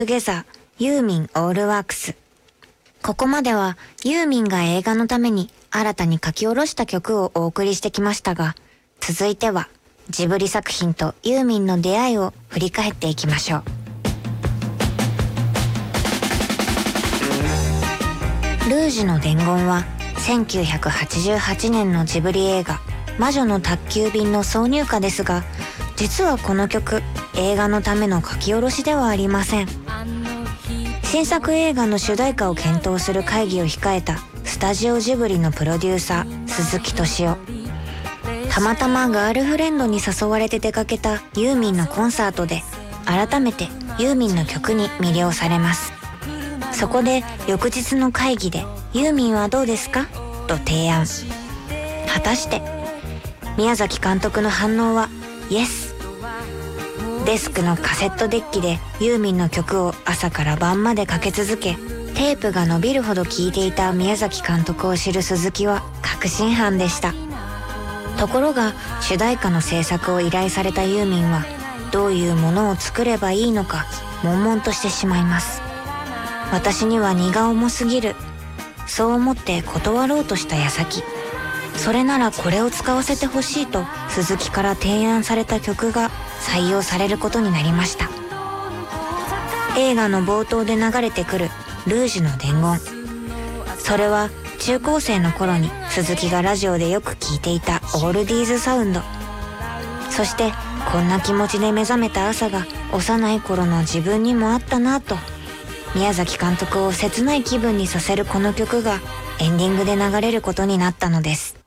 トゥゲザーユーミンオールワークス。ここまではユーミンが映画のために新たに書き下ろした曲をお送りしてきましたが、続いてはジブリ作品とユーミンの出会いを振り返っていきましょう。ルージュの伝言は1988年のジブリ映画魔女の宅急便の挿入歌ですが、実はこの曲映画のための書き下ろしではありません。新作映画の主題歌を検討する会議を控えたスタジオジブリのプロデューサー鈴木敏夫。たまたまガールフレンドに誘われて出かけたユーミンのコンサートで改めてユーミンの曲に魅了されます。そこで翌日の会議でユーミンはどうですかと提案。果たして宮崎監督の反応はイエス。デスクのカセットデッキでユーミンの曲を朝から晩までかけ続け、テープが伸びるほど聴いていた宮崎監督を知る鈴木は確信犯でした。ところが主題歌の制作を依頼されたユーミンはどういうものを作ればいいのか悶々としてしまいます。私には荷が重すぎる。そう思って断ろうとした矢先、それならこれを使わせてほしいと鈴木から提案された曲が採用されることになりました。映画の冒頭で流れてくるルージュの伝言。それは中高生の頃に鈴木がラジオでよく聴いていたオールディーズサウンド。そしてこんな気持ちで目覚めた朝が幼い頃の自分にもあったなぁと、宮崎監督を切ない気分にさせるこの曲がエンディングで流れることになったのです。